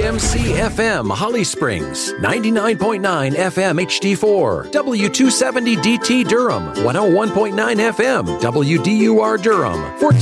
WCMC FM Holly Springs, 99.9 FM HD4, W270 DT Durham, 101.9 FM WDUR Durham,